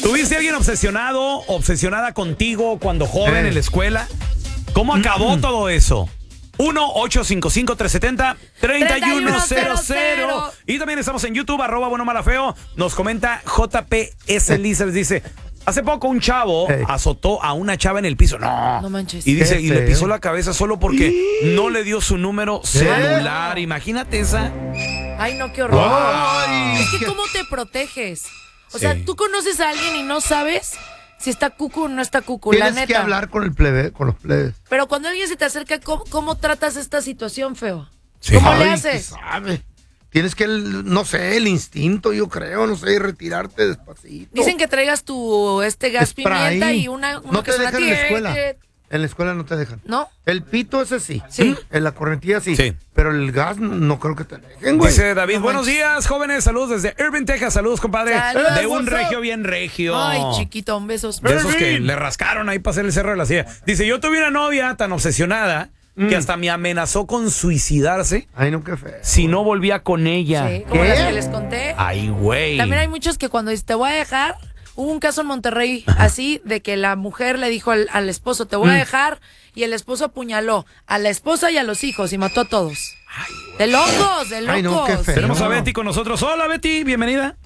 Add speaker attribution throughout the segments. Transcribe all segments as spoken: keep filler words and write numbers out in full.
Speaker 1: ¿Tuviste a alguien obsesionado, obsesionada contigo cuando joven
Speaker 2: Eh.
Speaker 1: en la escuela? ¿Cómo acabó
Speaker 2: Mm.
Speaker 1: todo eso? uno ocho cinco cinco, tres siete cero, tres uno cero cero. Y también estamos en YouTube, arroba bueno mala feo. Nos comenta J P S Lizers, dice... Hace poco un chavo
Speaker 2: Hey.
Speaker 1: azotó a una chava en el piso. No.
Speaker 3: No manches.
Speaker 1: Y dice,
Speaker 2: Qué
Speaker 1: y le
Speaker 2: feo.
Speaker 1: pisó la cabeza solo porque no le dio su número celular. Imagínate esa.
Speaker 3: Ay, no, qué horror.
Speaker 2: Ay,
Speaker 3: Es que
Speaker 2: qué-
Speaker 3: ¿cómo te proteges? O
Speaker 1: Sí.
Speaker 3: sea, tú conoces a alguien y no sabes si está cucu o no está cucu, la
Speaker 2: Tienes
Speaker 3: neta.
Speaker 2: que hablar con el plebe, con los plebes.
Speaker 3: Pero cuando alguien se te acerca, ¿cómo, cómo tratas esta situación, feo?
Speaker 1: Sí.
Speaker 3: ¿Cómo le
Speaker 2: Ay,
Speaker 3: haces?
Speaker 2: ¿qué sabe? Tienes que, el- no sé, el instinto, yo creo, no sé, retirarte despacito.
Speaker 3: Dicen que traigas tu este gas
Speaker 2: Spray.
Speaker 3: pimienta y una, una
Speaker 2: No
Speaker 3: que
Speaker 2: te
Speaker 3: suena
Speaker 2: dejan en la
Speaker 3: tiet,
Speaker 2: escuela.
Speaker 3: tiet.
Speaker 2: En la escuela no te dejan.
Speaker 3: ¿No?
Speaker 2: El pito ese sí.
Speaker 3: Sí.
Speaker 2: En la correntilla sí.
Speaker 1: Sí.
Speaker 2: Pero el gas no creo que te dejen, güey.
Speaker 1: Dice David,
Speaker 3: No
Speaker 1: buenos
Speaker 3: manches.
Speaker 1: días, jóvenes, saludos desde Irving, Texas. Saludos, compadre.
Speaker 3: Saludos.
Speaker 1: De un
Speaker 2: What's up?
Speaker 1: regio bien regio.
Speaker 3: Ay, chiquito, un besos.
Speaker 1: De esos que le rascaron ahí para hacer el cerro de la silla. Dice, yo tuve una novia tan obsesionada
Speaker 2: Mm.
Speaker 1: que hasta me amenazó con suicidarse
Speaker 2: Ay, no, qué feo.
Speaker 1: si no volvía con ella.
Speaker 3: Sí, como
Speaker 2: ¿Qué?
Speaker 3: las que les conté.
Speaker 1: Ay, güey.
Speaker 3: También hay muchos que cuando dicen, te voy a dejar, hubo un caso en Monterrey así, de que la mujer le dijo al, al esposo, te voy a
Speaker 1: Mm.
Speaker 3: dejar, y el esposo apuñaló a la esposa y a los hijos y mató a todos. De locos, de locos.
Speaker 2: Ay, no, qué feo.
Speaker 1: Tenemos a
Speaker 2: No.
Speaker 1: Betty con nosotros. Hola, Betty, bienvenida.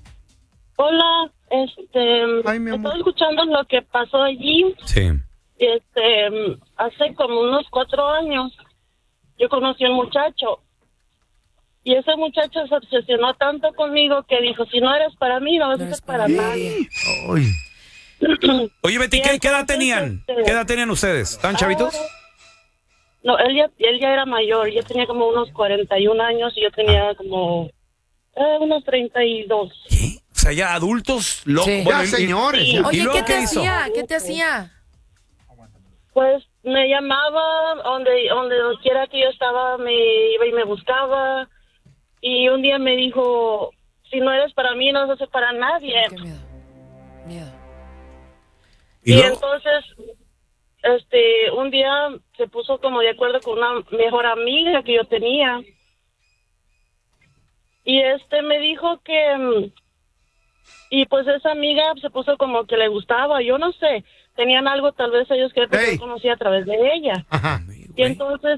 Speaker 4: Hola, este,
Speaker 2: Ay, mi amor.
Speaker 4: estoy escuchando lo que pasó allí.
Speaker 1: Sí.
Speaker 4: Este, hace como unos cuatro años, yo conocí a un muchacho. Y ese muchacho se obsesionó tanto conmigo que dijo, si no eres para mí, no vas a
Speaker 3: No
Speaker 4: ser
Speaker 3: eres
Speaker 4: para
Speaker 3: para
Speaker 4: nadie.
Speaker 2: Ay.
Speaker 1: Oye, Betty,
Speaker 4: Y
Speaker 1: ¿qué, qué edad
Speaker 4: entonces,
Speaker 1: tenían?
Speaker 4: este-
Speaker 1: ¿Qué edad tenían ustedes? ¿Están chavitos?
Speaker 4: Ah, no, él ya, él ya era mayor, yo tenía como unos cuarenta y un años y yo tenía como eh, unos treinta y dos.
Speaker 1: ¿Qué? O sea, ya adultos, locos.
Speaker 3: Sí.
Speaker 2: Ya,
Speaker 1: y-
Speaker 2: señores.
Speaker 4: sí.
Speaker 2: ya.
Speaker 3: Oye,
Speaker 1: luego
Speaker 3: ¿qué te
Speaker 1: qué hizo?
Speaker 3: hacía? ¿Qué te hacía?
Speaker 4: Pues me llamaba donde donde quiera que yo estaba, me iba y me buscaba. Y un día me dijo, si no eres para mí, no vas a ser para nadie.
Speaker 3: Qué miedo. Miedo.
Speaker 1: ¿Y
Speaker 4: Y,
Speaker 1: luego?
Speaker 4: entonces, este, un día se puso como de acuerdo con una mejor amiga que yo tenía. Y este me dijo que, mm, y pues esa amiga se puso como que le gustaba, yo no sé, tenían algo tal vez ellos que
Speaker 2: Ey.
Speaker 4: yo conocía a través de ella.
Speaker 2: Ajá.
Speaker 4: Y entonces